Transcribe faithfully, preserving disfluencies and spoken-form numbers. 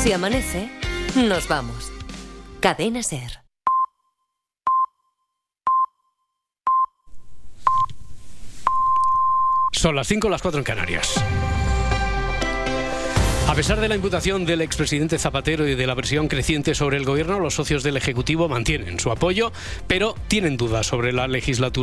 Si amanece, nos vamos. Cadena SER. Son las cinco, las cuatro en Canarias. A pesar de la imputación del expresidente Zapatero y de la presión creciente sobre el gobierno, los socios del Ejecutivo mantienen su apoyo, pero tienen dudas sobre la legislatura.